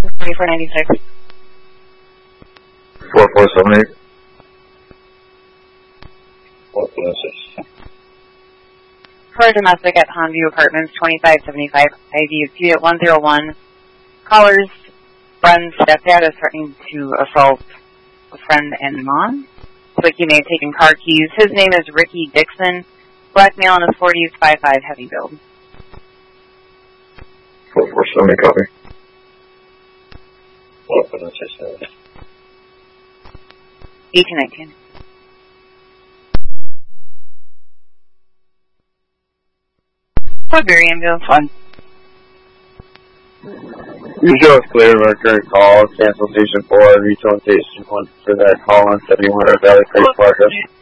4496. 4478. 4496. For domestic at Pondview Apartments, 2575. ID is Unit 101. Caller's friend's stepdad is threatening to assault a friend and mom. Looks like he may have taken car keys. His name is Ricky Dixon. Black male in his 40s, 5'5", heavy build. 4470, copy. 4467. 1819. Woodbury ambulance 1. You show us clear of our current call. Cancel station 4, return station 1 for that call on 7100 Valley Creek Park.